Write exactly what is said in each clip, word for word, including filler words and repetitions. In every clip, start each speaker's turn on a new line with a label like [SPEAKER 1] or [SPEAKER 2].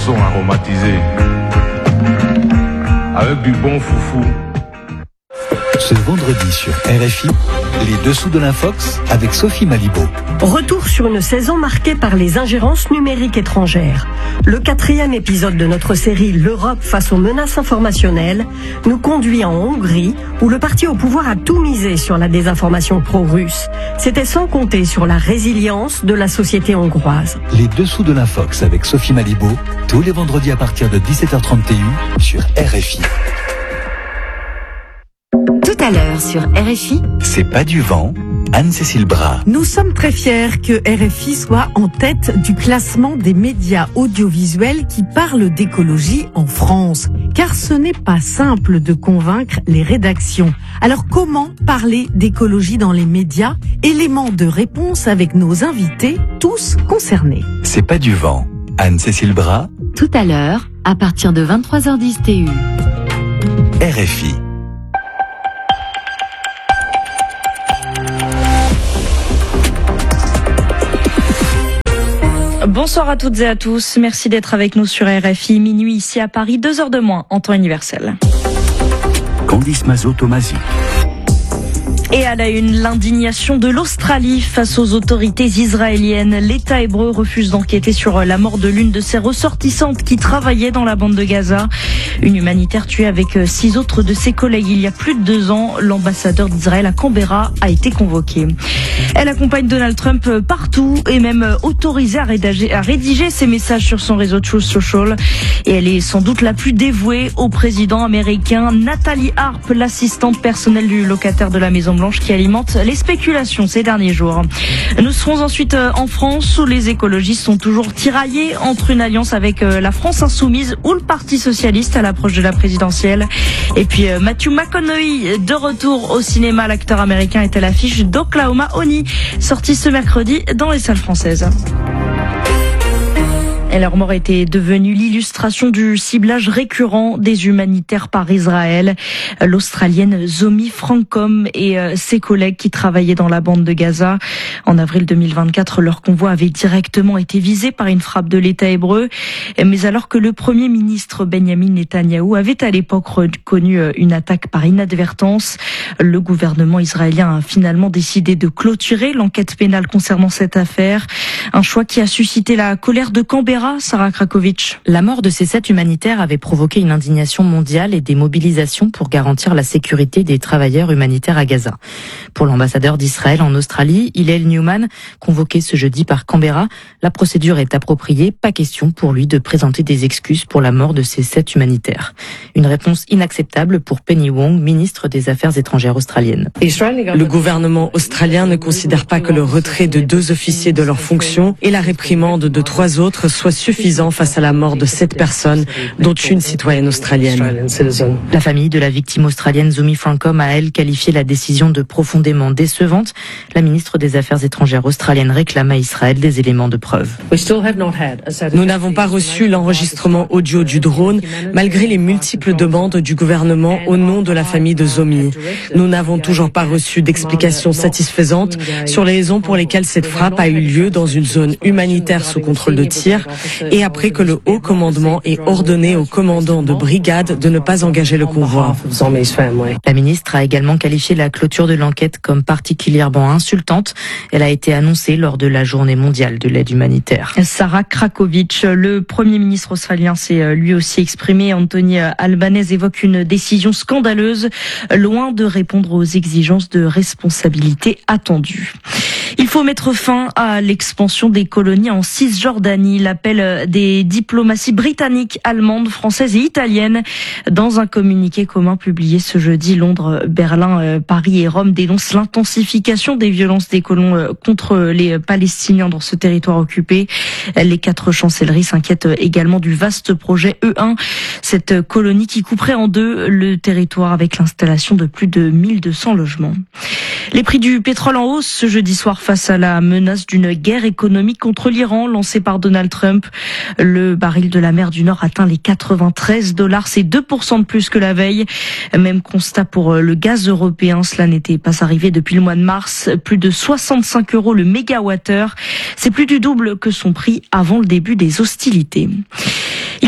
[SPEAKER 1] poisson aromatisé avec du bon foufou.
[SPEAKER 2] Ce vendredi sur R F I, les dessous de l'Infox avec Sophie Malibaud.
[SPEAKER 3] Retour sur une saison marquée par les ingérences numériques étrangères. Le quatrième épisode de notre série L'Europe face aux menaces informationnelles nous conduit en Hongrie où le parti au pouvoir a tout misé sur la désinformation pro-russe. C'était sans compter sur la résilience de la société hongroise.
[SPEAKER 2] Les dessous de l'Infox avec Sophie Malibaud, tous les vendredis à partir de dix-sept heures trente sur R F I.
[SPEAKER 4] Tout à l'heure sur R F I.
[SPEAKER 2] C'est pas du vent, Anne-Cécile Bras.
[SPEAKER 5] Nous sommes très fiers que R F I soit en tête du classement des médias audiovisuels qui parlent d'écologie en France. Car ce n'est pas simple de convaincre les rédactions. Alors comment parler d'écologie dans les médias? Élément de réponse avec nos invités, tous concernés.
[SPEAKER 2] C'est pas du vent, Anne-Cécile Bras.
[SPEAKER 4] Tout à l'heure, à partir de vingt-trois heures dix T U.
[SPEAKER 2] R F I.
[SPEAKER 6] Bonsoir à toutes et à tous. Merci d'être avec nous sur R F I. Minuit ici à Paris, deux heures de moins en temps universel.
[SPEAKER 2] Candice Mazot-Tomasi.
[SPEAKER 6] Et à la une, l'indignation de l'Australie face aux autorités israéliennes. L'État hébreu refuse d'enquêter sur la mort de l'une de ses ressortissantes qui travaillait dans la bande de Gaza. Une humanitaire tuée avec six autres de ses collègues il y a plus de deux ans. L'ambassadeur d'Israël à Canberra a été convoqué. Elle accompagne Donald Trump partout et même autorisée à rédiger, à rédiger ses messages sur son réseau Truth Social. Et elle est sans doute la plus dévouée au président américain. Nathalie Harp, l'assistante personnelle du locataire de la Maison Blanche, qui alimente les spéculations ces derniers jours. Nous serons ensuite en France où les écologistes sont toujours tiraillés entre une alliance avec la France Insoumise ou le Parti Socialiste à l'approche de la présidentielle. Et puis Matthew McConaughey de retour au cinéma. L'acteur américain est à l'affiche d'Oklahoma Honey, sorti ce mercredi dans les salles françaises. Et leur mort était devenue l'illustration du ciblage récurrent des humanitaires par Israël. L'Australienne Zomi Francom et ses collègues qui travaillaient dans la bande de Gaza. En avril deux mille vingt-quatre, leur convoi avait directement été visé par une frappe de l'État hébreu. Mais alors que le Premier ministre Benjamin Netanyahou avait à l'époque reconnu une attaque par inadvertance, le gouvernement israélien a finalement décidé de clôturer l'enquête pénale concernant cette affaire. Un choix qui a suscité la colère de Canberra. Sarah Krakovic.
[SPEAKER 7] La mort de ces sept humanitaires avait provoqué une indignation mondiale et des mobilisations pour garantir la sécurité des travailleurs humanitaires à Gaza. Pour l'ambassadeur d'Israël en Australie, Hillel Newman, convoqué ce jeudi par Canberra, la procédure est appropriée, pas question pour lui de présenter des excuses pour la mort de ces sept humanitaires. Une réponse inacceptable pour Penny Wong, ministre des Affaires étrangères australienne.
[SPEAKER 8] Le gouvernement australien ne considère pas que le retrait de deux officiers de leurs fonctions et la réprimande de trois autres soit suffisant face à la mort de sept personnes, dont une citoyenne australienne.
[SPEAKER 7] La famille de la victime australienne Zomi Francom a, elle, qualifié la décision de profondément décevante. La ministre des Affaires étrangères australienne réclame à Israël des éléments de preuve.
[SPEAKER 8] Nous n'avons pas reçu l'enregistrement audio du drone, malgré les multiples demandes du gouvernement au nom de la famille de Zomi. Nous n'avons toujours pas reçu d'explications satisfaisantes sur les raisons pour lesquelles cette frappe a eu lieu dans une zone humanitaire sous contrôle de tir, et après que le haut commandement ait ordonné aux commandants de brigade de ne pas engager le convoi.
[SPEAKER 7] La ministre a également qualifié la clôture de l'enquête comme particulièrement insultante. Elle a été annoncée lors de la journée mondiale de l'aide humanitaire.
[SPEAKER 6] Sarah Krakovic, le Premier ministre australien, s'est lui aussi exprimé. Anthony Albanese évoque une décision scandaleuse, loin de répondre aux exigences de responsabilité attendues. Il faut mettre fin à l'expansion des colonies en Cisjordanie. L'appel des diplomaties britanniques, allemandes, françaises et italiennes. Dans un communiqué commun publié ce jeudi, Londres, Berlin, Paris et Rome dénoncent l'intensification des violences des colons contre les Palestiniens dans ce territoire occupé. Les quatre chancelleries s'inquiètent également du vaste projet E un, cette colonie qui couperait en deux le territoire avec l'installation de plus de mille deux cents logements. Les prix du pétrole en hausse ce jeudi soir face à la menace d'une guerre économique contre l'Iran lancée par Donald Trump. Le baril de la mer du Nord atteint les quatre-vingt-treize dollars, c'est deux pour cent de plus que la veille. Même constat pour le gaz européen, cela n'était pas arrivé depuis le mois de mars. Plus de soixante-cinq euros le mégawattheure, c'est plus du double que son prix avant le début des hostilités.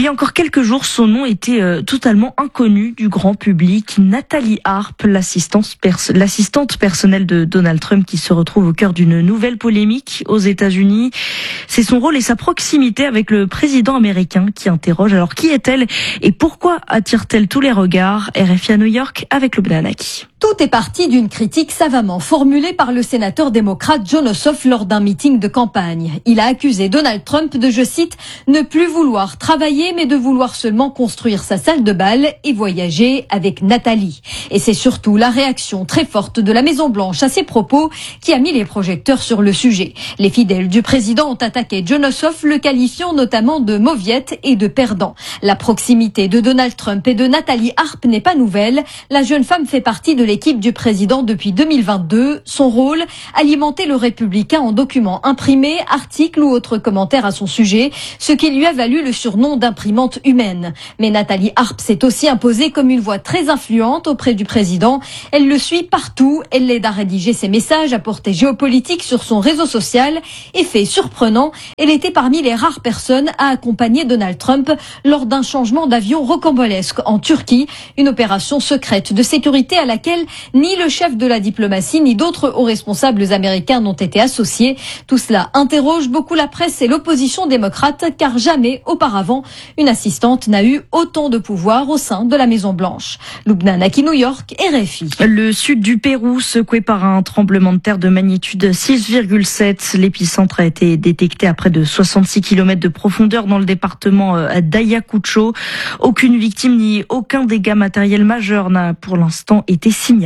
[SPEAKER 6] Il y a encore quelques jours, son nom était euh, totalement inconnu du grand public. Nathalie Arp, l'assistante, pers- l'assistante personnelle de Donald Trump, qui se retrouve au cœur d'une nouvelle polémique aux États-Unis. C'est son rôle et sa proximité avec le président américain qui interroge. Alors, qui est-elle et pourquoi attire-t-elle tous les regards? R F I à New York avec Lubna Anaki.
[SPEAKER 9] Tout est parti d'une critique savamment formulée par le sénateur démocrate Jon Ossoff lors d'un meeting de campagne. Il a accusé Donald Trump de, je cite, ne plus vouloir travailler mais de vouloir seulement construire sa salle de bal et voyager avec Nathalie. Et c'est surtout la réaction très forte de la Maison-Blanche à ces propos qui a mis les projecteurs sur le sujet. Les fidèles du président ont attaqué Jon Ossoff, le qualifiant notamment de mauviette et de perdant. La proximité de Donald Trump et de Nathalie Arp n'est pas nouvelle. La jeune femme fait partie de l'équipe L'équipe du président depuis deux mille vingt-deux. Son rôle, alimenter le Républicain en documents imprimés, articles ou autres commentaires à son sujet, ce qui lui a valu le surnom d'imprimante humaine. Mais Nathalie Arp s'est aussi imposée comme une voix très influente auprès du président. Elle le suit partout, elle l'aide à rédiger ses messages à portée géopolitique sur son réseau social. Et fait surprenant, elle était parmi les rares personnes à accompagner Donald Trump lors d'un changement d'avion rocambolesque en Turquie, une opération secrète de sécurité à laquelle ni le chef de la diplomatie, ni d'autres hauts responsables américains n'ont été associés. Tout cela interroge beaucoup la presse et l'opposition démocrate, car jamais auparavant, une assistante n'a eu autant de pouvoir au sein de la Maison-Blanche. Lubna Anaki, New York, R F I.
[SPEAKER 6] Le sud du Pérou, secoué par un tremblement de terre de magnitude six virgule sept. L'épicentre a été détecté à près de soixante-six kilomètres de profondeur dans le département d'Ayacucho. Aucune victime ni aucun dégât matériel majeur n'a pour l'instant été signalé.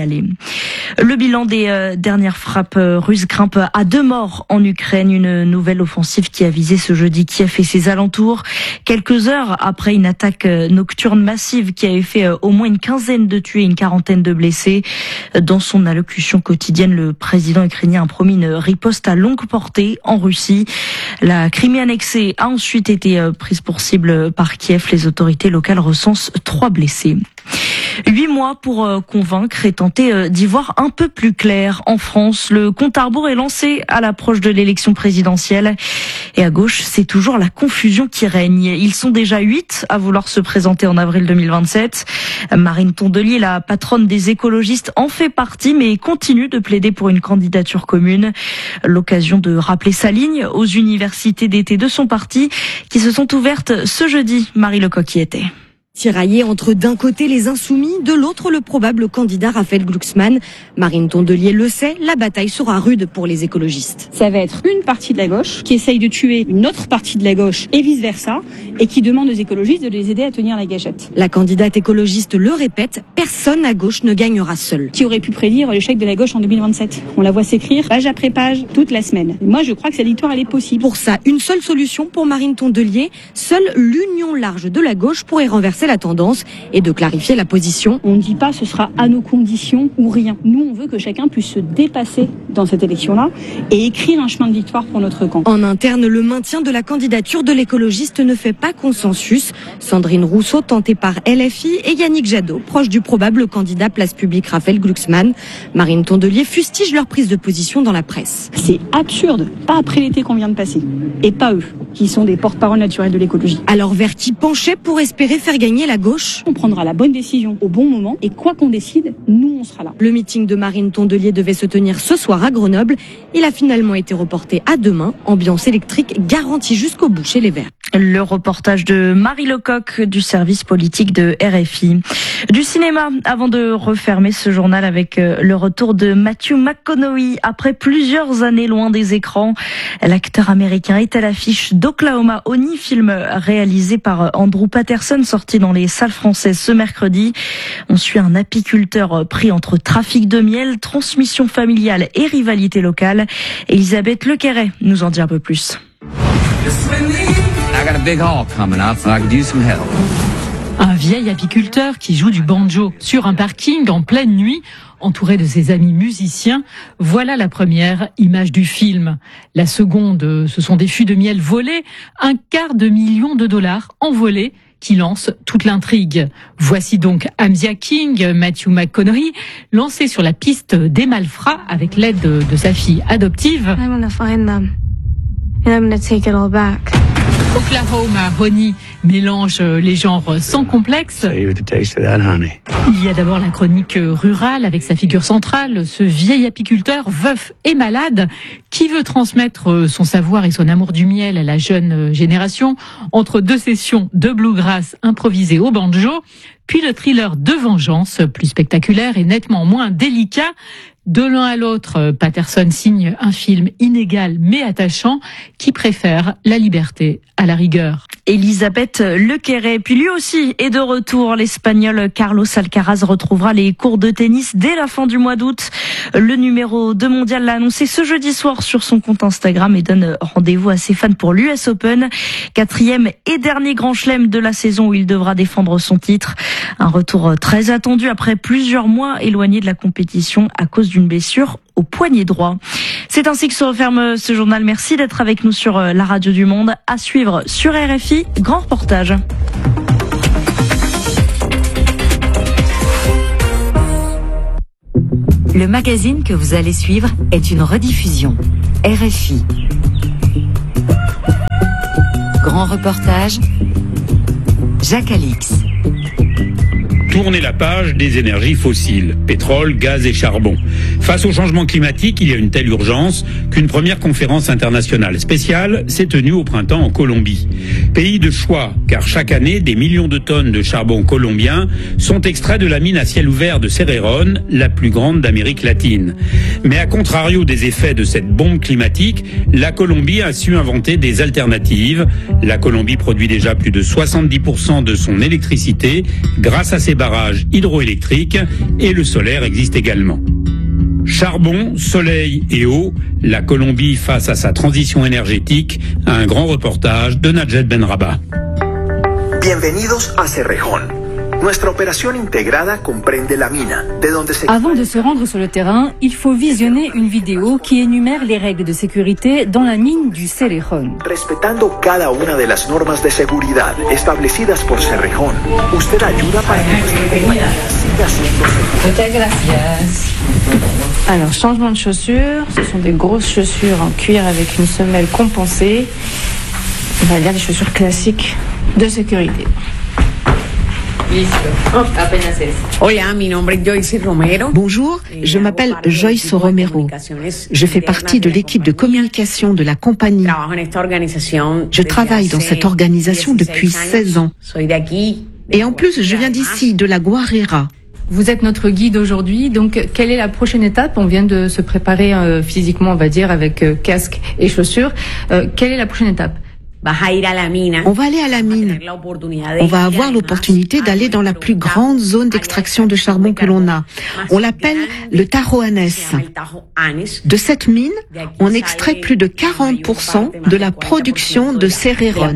[SPEAKER 6] Le bilan des euh, dernières frappes euh, russes grimpe à deux morts en Ukraine. Une nouvelle offensive qui a visé ce jeudi Kiev et ses alentours. Quelques heures après une attaque euh, nocturne massive qui avait fait euh, au moins une quinzaine de tués et une quarantaine de blessés. Dans son allocution quotidienne, le président ukrainien a promis une riposte à longue portée en Russie. La Crimée annexée a ensuite été euh, prise pour cible par Kiev. Les autorités locales recensent trois blessés. Huit mois pour euh, convaincre et tenter euh, d'y voir un peu plus clair. En France, le compte à rebours est lancé à l'approche de l'élection présidentielle. Et à gauche, c'est toujours la confusion qui règne. Ils sont déjà huit à vouloir se présenter en avril deux mille vingt-sept. Marine Tondelier, la patronne des écologistes, en fait partie, mais continue de plaider pour une candidature commune. L'occasion de rappeler sa ligne aux universités d'été de son parti, qui se sont ouvertes ce jeudi. Marie Lecoq y était.
[SPEAKER 10] Tiraillé entre d'un côté les insoumis, de l'autre le probable candidat Raphaël Glucksmann. Marine Tondelier le sait, la bataille sera rude pour les écologistes.
[SPEAKER 11] Ça va être une partie de la gauche qui essaye de tuer une autre partie de la gauche et vice-versa, et qui demande aux écologistes de les aider à tenir la gâchette.
[SPEAKER 10] La candidate écologiste le répète, personne à gauche ne gagnera seul.
[SPEAKER 11] Qui aurait pu prédire l'échec de la gauche en deux mille vingt-sept? On la voit s'écrire page après page toute la semaine. Et moi je crois que cette victoire elle est possible.
[SPEAKER 10] Pour ça, une seule solution pour Marine Tondelier, seule l'union large de la gauche pourrait renverser la tendance et de clarifier la position.
[SPEAKER 11] On ne dit pas ce sera à nos conditions ou rien. Nous, on veut que chacun puisse se dépasser dans cette élection-là et écrire un chemin de victoire pour notre camp.
[SPEAKER 10] En interne, le maintien de la candidature de l'écologiste ne fait pas consensus. Sandrine Rousseau, tentée par L F I, et Yannick Jadot, proche du probable candidat Place Publique Raphaël Glucksmann. Marine Tondelier fustige leur prise de position dans la presse.
[SPEAKER 11] C'est absurde, pas après l'été qu'on vient de passer, et pas eux, qui sont des porte-parole naturels de l'écologie.
[SPEAKER 10] Alors vers qui pencher pour espérer faire gagner la gauche?
[SPEAKER 11] On prendra la bonne décision au bon moment et quoi qu'on décide, nous on sera là.
[SPEAKER 10] Le meeting de Marine Tondelier devait se tenir ce soir à Grenoble. Il a finalement été reporté à demain. Ambiance électrique garantie jusqu'au bout chez les Verts.
[SPEAKER 6] Le reportage de Marie Lecoq du service politique de R F I. Du cinéma, avant de refermer ce journal avec le retour de Matthew McConaughey. Après plusieurs années loin des écrans, l'acteur américain est à l'affiche d'Oklahoma Honey, film réalisé par Andrew Patterson, sorti dans les salles françaises ce mercredi. On suit un apiculteur pris entre trafic de miel, transmission familiale et rivalité locale. Elisabeth Lequeret nous en dit un peu plus.
[SPEAKER 12] Un vieil apiculteur qui joue du banjo sur un parking en pleine nuit, entouré de ses amis musiciens. Voilà la première image du film. La seconde, ce sont des fûts de miel volés, un quart de million de dollars envolés qui lance toute l'intrigue. Voici donc Amzia King, Matthew McConaughey, lancé sur la piste des malfrats avec l'aide de, de sa fille adoptive.
[SPEAKER 13] I'm gonna find them and I'm gonna take it all back.
[SPEAKER 12] Oklahoma Honey mélange les genres sans complexe. Il y a d'abord la chronique rurale avec sa figure centrale, ce vieil apiculteur veuf et malade qui veut transmettre son savoir et son amour du miel à la jeune génération entre deux sessions de bluegrass improvisées au banjo, puis le thriller de vengeance, plus spectaculaire et nettement moins délicat. De l'un à l'autre, Patterson signe un film inégal mais attachant qui préfère la liberté à la rigueur.
[SPEAKER 6] Elisabeth Lequeret, puis lui aussi est de retour. L'Espagnol Carlos Alcaraz retrouvera les cours de tennis dès la fin du mois d'août. Le numéro deux mondial l'a annoncé ce jeudi soir sur son compte Instagram et donne rendez-vous à ses fans pour l'U S Open. Quatrième et dernier grand chelem de la saison où il devra défendre son titre. Un retour très attendu après plusieurs mois éloigné de la compétition à cause d'une blessure au poignet droit. C'est ainsi que se referme ce journal. Merci d'être avec nous sur la radio du monde. À suivre sur R F I, grand reportage.
[SPEAKER 4] Le magazine que vous allez suivre est une rediffusion. R F I. Grand reportage, Jacques Alix.
[SPEAKER 13] Tourner la page des énergies fossiles, pétrole, gaz et charbon. Face au changement climatique, il y a une telle urgence qu'une première conférence internationale spéciale s'est tenue au printemps en Colombie. Pays de choix, car chaque année, des millions de tonnes de charbon colombien sont extraits de la mine à ciel ouvert de Cerrejón, la plus grande d'Amérique latine. Mais à contrario des effets de cette bombe climatique, la Colombie a su inventer des alternatives. La Colombie produit déjà plus de soixante-dix pour cent de son électricité grâce à ses barrages hydroélectriques et le solaire existe également. Charbon, soleil et eau, la Colombie face à sa transition énergétique, un grand reportage de Najet Benrabah.
[SPEAKER 14] Bienvenidos a Cerrejón. Nuestra operación integrada comprende la mina, de donde se...
[SPEAKER 15] Avant de se rendre sur le terrain, il faut visionner une vidéo qui énumère les règles de sécurité dans la mine du Cerrejón.
[SPEAKER 14] Respetando cada una de las normas de seguridad establecidas por Cerrejón, usted ayuda para que nuestra compañía siga siendo...
[SPEAKER 15] Muchas gracias. Alors, changement de chaussures. Ce sont des grosses chaussures en cuir avec une semelle compensée. On va dire des chaussures classiques de sécurité.
[SPEAKER 16] Bonjour, je m'appelle Joyce Romero. Je fais partie de l'équipe de communication de la compagnie. Je travaille dans cette organisation depuis seize ans. Et en plus, je viens d'ici, de la Guarrera.
[SPEAKER 15] Vous êtes notre guide aujourd'hui, donc quelle est la prochaine étape? On vient de se préparer euh, physiquement, on va dire, avec euh, casque et chaussures. Euh, quelle est la prochaine étape?
[SPEAKER 16] On va aller à la mine. On va avoir l'opportunité d'aller dans la plus grande zone d'extraction de charbon que l'on a. On l'appelle le Tajoanes. De cette mine, on extrait plus de quarante pour cent de la production de Cerrejón.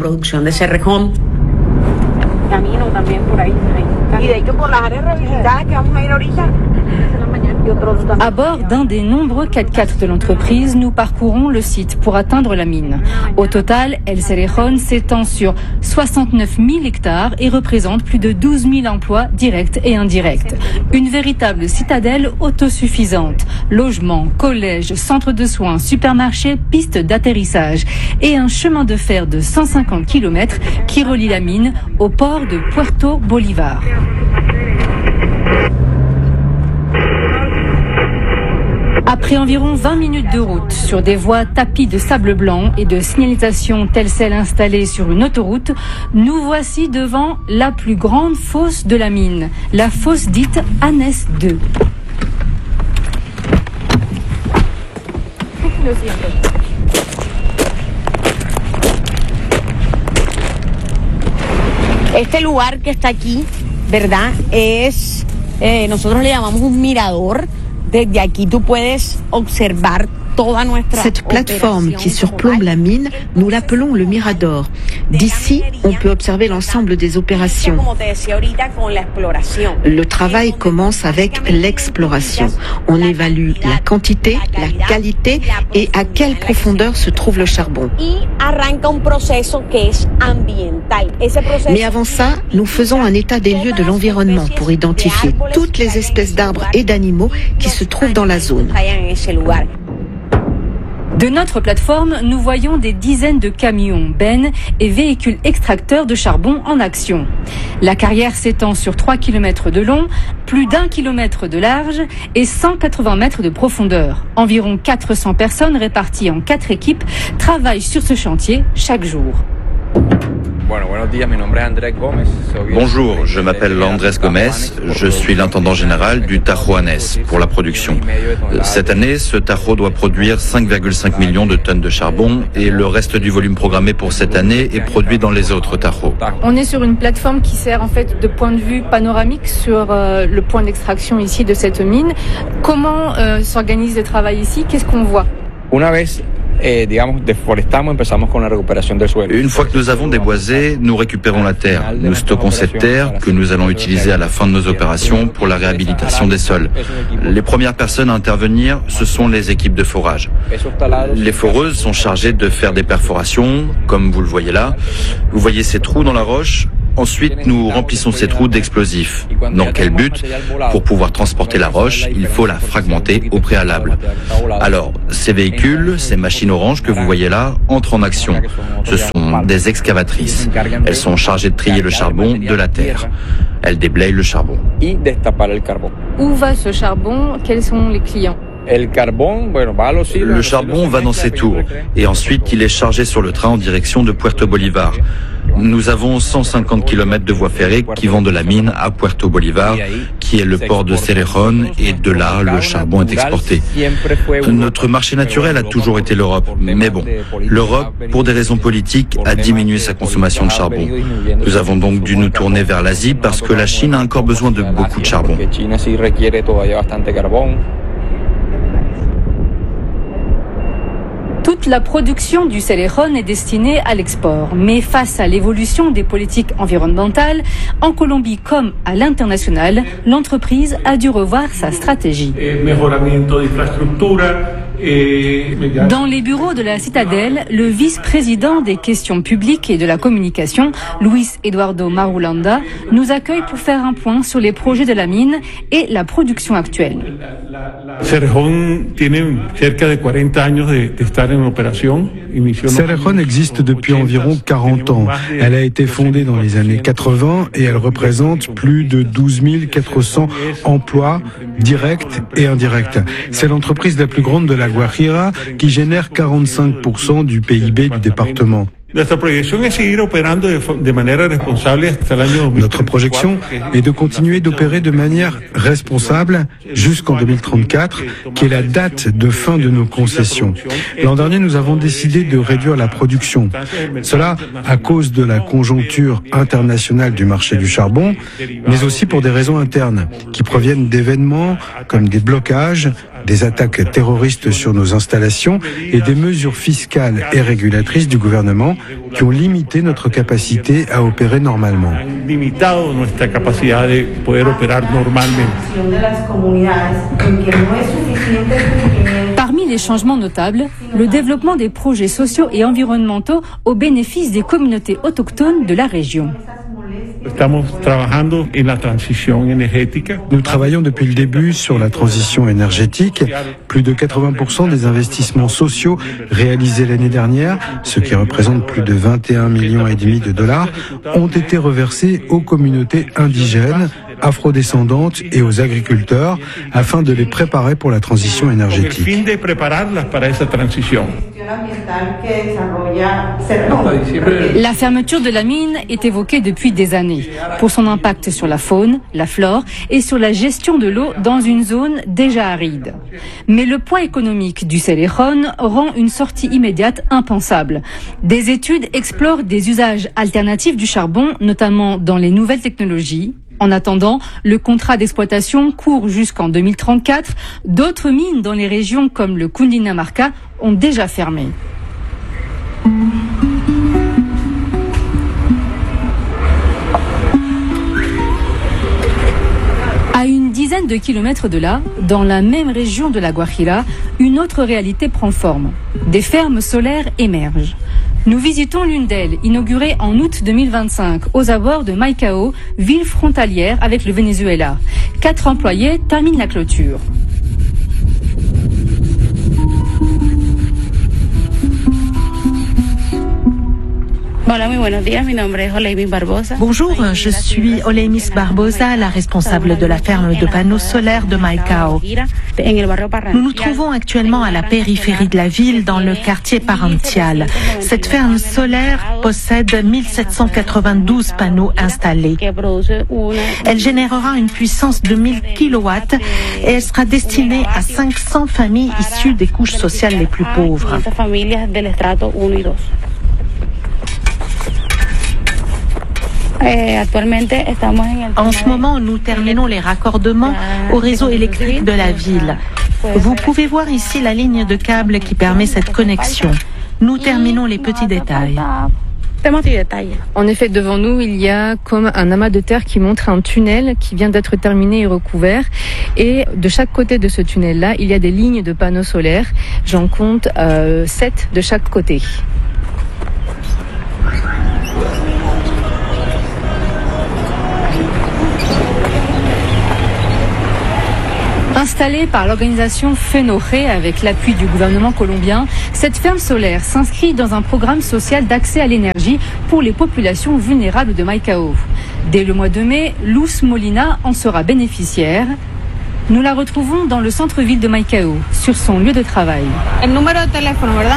[SPEAKER 15] À bord d'un des nombreux quatre-quatre de l'entreprise, nous parcourons le site pour atteindre la mine. Au total, El Cerrejón s'étend sur soixante-neuf mille hectares et représente plus de douze mille emplois directs et indirects. Une véritable citadelle autosuffisante. Logements, collèges, centres de soins, supermarchés, pistes d'atterrissage et un chemin de fer de cent cinquante kilomètres qui relie la mine au port de Puerto Bolívar. Après environ vingt minutes de route sur des voies tapies de sable blanc et de signalisation telle celle installée sur une autoroute, nous voici devant la plus grande fosse de la mine, la fosse dite Anes deux.
[SPEAKER 17] Este lugar que está aquí, ¿verdad? Es, eh, nosotros le llamamos un mirador. Desde aquí tú puedes observar
[SPEAKER 16] Cette plateforme qui surplombe la mine, nous l'appelons le Mirador. D'ici, on peut observer l'ensemble des opérations. Le travail commence avec l'exploration. On évalue la quantité, la qualité et à quelle profondeur se trouve le charbon. Mais avant ça, nous faisons un état des lieux de l'environnement pour identifier toutes les espèces d'arbres et d'animaux qui se trouvent dans la zone.
[SPEAKER 15] De notre plateforme, nous voyons des dizaines de camions, bennes et véhicules extracteurs de charbon en action. La carrière s'étend sur trois kilomètres de long, plus d'un kilomètre de large et cent quatre-vingts mètres de profondeur. Environ quatre cents personnes réparties en quatre équipes travaillent sur ce chantier chaque jour.
[SPEAKER 18] Bonjour, je m'appelle Andrés Gomez, je suis l'intendant général du Tajo Anés pour la production. Cette année, ce Tajo doit produire cinq virgule cinq millions de tonnes de charbon et le reste du volume programmé pour cette année est produit dans les autres Tajos.
[SPEAKER 15] On est sur une plateforme qui sert en fait de point de vue panoramique sur euh, le point d'extraction ici de cette mine. Comment euh, s'organise le travail ici? Qu'est-ce qu'on voit?
[SPEAKER 18] Une fois que nous avons déboisé, nous récupérons la terre. Nous stockons cette terre que nous allons utiliser à la fin de nos opérations pour la réhabilitation des sols. Les premières personnes à intervenir, ce sont les équipes de forage. Les foreuses sont chargées de faire des perforations, comme vous le voyez là. Vous voyez ces trous dans la roche? Ensuite, nous remplissons ces trous d'explosifs. Dans quel but? Pour pouvoir transporter la roche, il faut la fragmenter au préalable. Alors, ces véhicules, ces machines oranges que vous voyez là, entrent en action. Ce sont des excavatrices. Elles sont chargées de trier le charbon de la terre. Elles déblayent le charbon.
[SPEAKER 15] Où va ce charbon? Quels sont les clients?
[SPEAKER 18] Le charbon va dans ces tours et ensuite il est chargé sur le train en direction de Puerto Bolívar. Nous avons cent cinquante kilomètres de voies ferrées qui vont de la mine à Puerto Bolívar, qui est le port de Cerrejón, et de là, le charbon est exporté. Notre marché naturel a toujours été l'Europe, mais bon, l'Europe, pour des raisons politiques, a diminué sa consommation de charbon. Nous avons donc dû nous tourner vers l'Asie parce que la Chine a encore besoin de beaucoup de charbon.
[SPEAKER 15] Toute la production du Cerrejón est destinée à l'export. Mais face à l'évolution des politiques environnementales, en Colombie comme à l'international, l'entreprise a dû revoir sa stratégie. Dans les bureaux de la Citadelle, le vice-président des questions publiques et de la communication, Luis Eduardo Marulanda, nous accueille pour faire un point sur les projets de la mine et la production actuelle.
[SPEAKER 19] Cerrejón existe depuis environ quarante ans. Elle a été fondée dans les années quatre-vingts et elle représente plus de douze mille quatre cents emplois directs et indirects. C'est l'entreprise la plus grande de la Guajira qui génère quarante-cinq pour cent du P I B du département. Notre projection est de continuer d'opérer de manière responsable jusqu'en deux mille trente-quatre, qui est la date de fin de nos concessions. L'an dernier, nous avons décidé de réduire la production. Cela à cause de la conjoncture internationale du marché du charbon, mais aussi pour des raisons internes, qui proviennent d'événements comme des blocages, des attaques terroristes sur nos installations et des mesures fiscales et régulatrices du gouvernement qui ont limité notre capacité à opérer normalement.
[SPEAKER 15] Parmi les changements notables, le développement des projets sociaux et environnementaux au bénéfice des communautés autochtones de la région.
[SPEAKER 19] Nous travaillons depuis le début sur la transition énergétique. Plus de quatre-vingts pour cent des investissements sociaux réalisés l'année dernière, ce qui représente plus de vingt et un millions et demi de dollars, ont été reversés aux communautés indigènes, afrodescendantes et aux agriculteurs afin de les préparer pour la transition énergétique.
[SPEAKER 15] La fermeture de la mine est évoquée depuis des années pour son impact sur la faune, la flore et sur la gestion de l'eau dans une zone déjà aride. Mais le poids économique du Cerrejón rend une sortie immédiate impensable. Des études explorent des usages alternatifs du charbon, notamment dans les nouvelles technologies. En attendant, le contrat d'exploitation court jusqu'en deux mille trente-quatre. D'autres mines dans les régions comme le Cundinamarca ont déjà fermé. À une dizaine de kilomètres de là, dans la même région de la Guajira, une autre réalité prend forme. Des fermes solaires émergent. Nous visitons l'une d'elles, inaugurée en août deux mille vingt-cinq, aux abords de Maicao, ville frontalière avec le Venezuela. Quatre employés terminent la clôture.
[SPEAKER 20] Bonjour, je suis Oleimis Barbosa, la responsable de la ferme de panneaux solaires de Maicao. Nous nous trouvons actuellement à la périphérie de la ville, dans le quartier Parantial. Cette ferme solaire possède mille sept cent quatre-vingt-douze panneaux installés. Elle générera une puissance de mille kilowatts et elle sera destinée à cinq cents familles issues des couches sociales les plus pauvres. En ce moment, nous terminons les raccordements au réseau électrique de la ville. Vous pouvez voir ici la ligne de câble qui permet cette connexion. Nous terminons les petits détails.
[SPEAKER 15] En effet, devant nous, il y a comme un amas de terre qui montre un tunnel qui vient d'être terminé et recouvert. Et de chaque côté de ce tunnel-là, il y a des lignes de panneaux solaires. J'en compte euh, sept de chaque côté. Installée par l'organisation FENORE avec l'appui du gouvernement colombien, cette ferme solaire s'inscrit dans un programme social d'accès à l'énergie pour les populations vulnérables de Maicao. Dès le mois de mai, Luz Molina en sera bénéficiaire. Nous la retrouvons dans le centre-ville de Maicao, sur son lieu de travail.
[SPEAKER 17] El numéro de téléphone, ¿verdad?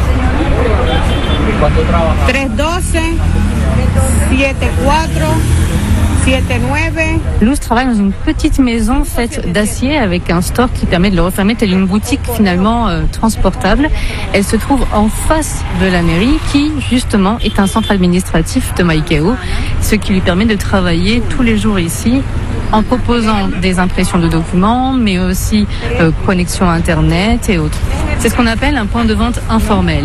[SPEAKER 17] tres uno deux, sept quatre, sept neuf.
[SPEAKER 15] Luz travaille dans une petite maison faite d'acier avec un store qui permet de le refermer telle une boutique finalement euh, transportable. Elle se trouve en face de la mairie qui justement est un centre administratif de Maicao, ce qui lui permet de travailler tous les jours ici en proposant des impressions de documents, mais aussi euh, connexion Internet et autres. C'est ce qu'on appelle un point de vente informel.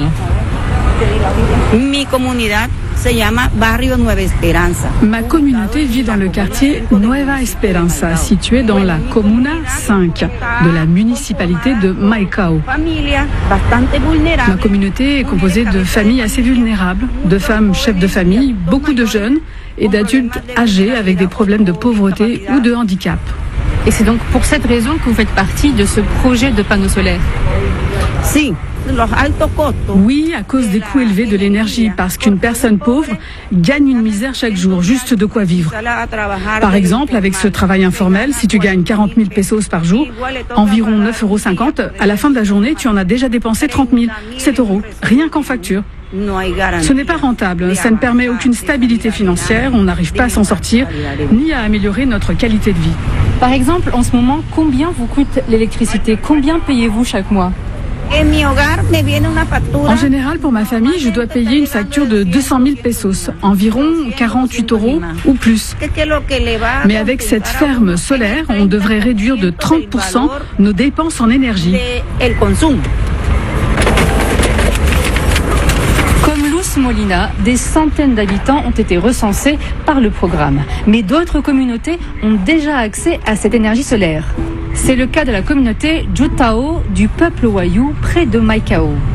[SPEAKER 17] Mi comunidad se llama Barrio Nueva Esperanza.
[SPEAKER 11] Ma communauté vit dans le quartier Nueva Esperanza, situé dans la Comuna cinq de la municipalité de Maicao. Ma communauté est composée de familles assez vulnérables, de femmes chefs de famille, beaucoup de jeunes et d'adultes âgés avec des problèmes de pauvreté ou de handicap.
[SPEAKER 15] Et c'est donc pour cette raison que vous faites partie de ce projet de panneaux solaires?
[SPEAKER 17] Si.
[SPEAKER 11] Oui, à cause des coûts élevés de l'énergie, parce qu'une personne pauvre gagne une misère chaque jour, juste de quoi vivre. Par exemple, avec ce travail informel, si tu gagnes quarante mille pesos par jour, environ neuf euros cinquante, à la fin de la journée, tu en as déjà dépensé trente mille, sept euros, rien qu'en facture. Ce n'est pas rentable, ça ne permet aucune stabilité financière, on n'arrive pas à s'en sortir, ni à améliorer notre qualité de vie.
[SPEAKER 15] Par exemple, en ce moment, combien vous coûte l'électricité? Combien payez-vous chaque mois?
[SPEAKER 11] En général, pour ma famille, je dois payer une facture de deux cent mille pesos, environ quarante-huit euros ou plus. Mais avec cette ferme solaire, on devrait réduire de trente pour cent nos dépenses en énergie.
[SPEAKER 15] Comme Luz Molina, des centaines d'habitants ont été recensés par le programme. Mais d'autres communautés ont déjà accès à cette énergie solaire. C'est le cas de la communauté Jutao du peuple Wayuu près de Maicao.